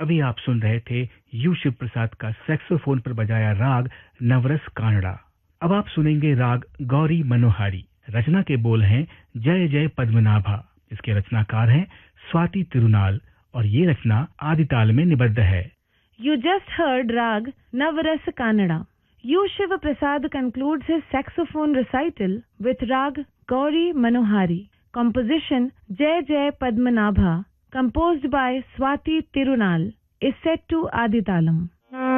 अभी आप सुन रहे थे यू शिव प्रसाद का सैक्सोफोन पर बजाया राग नवरस कानड़ा। अब आप सुनेंगे राग गौरी मनोहारी। रचना के बोल हैं जय जय पद्मनाभा, जिसके रचनाकार हैं स्वाति तिरुनाल, और ये रचना आदिताल में निबद्ध है। You just heard Rag Navaras Kannada. U Shiva Prasad concludes his saxophone recital with Rag Gauri Manohari. Composition Jai Jai Padmanabha, composed by Swati Tirunal, is set to Aditalam.